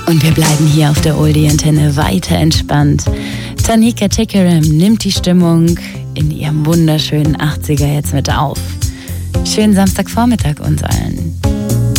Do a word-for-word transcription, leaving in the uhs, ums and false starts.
Und wir bleiben hier auf der Oldie-Antenne weiter entspannt. Tanika Tikaram nimmt die Stimmung in ihrem wunderschönen achtziger jetzt mit auf. Schönen Samstagvormittag uns allen.